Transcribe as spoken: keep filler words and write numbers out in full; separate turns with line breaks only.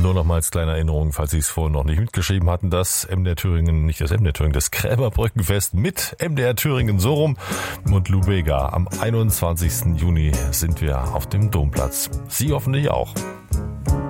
Nur noch mal als kleine Erinnerung, falls Sie es vorhin noch nicht mitgeschrieben hatten, das M D R Thüringen, nicht das M D R Thüringen, das Krämerbrückenfest mit M D R Thüringen so rum und Lou Bega. Am einundzwanzigsten Juni sind wir auf dem Domplatz. Sie hoffentlich auch.